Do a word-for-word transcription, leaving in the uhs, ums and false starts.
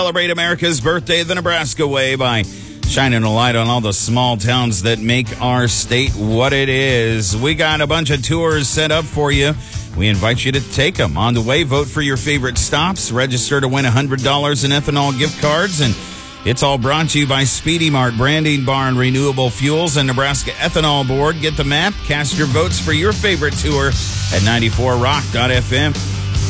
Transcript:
Celebrate America's birthday the Nebraska way by shining a light on all the small towns that make our state what it is. We got a bunch of tours set up for you. We invite you to take them. On the way, vote for your favorite stops. Register to win one hundred dollars in ethanol gift cards. And it's all brought to you by Speedy Mart, Branding Barn, Renewable Fuels, and Nebraska Ethanol Board. Get the map. Cast your votes for your favorite tour at ninety-four rock dot f m.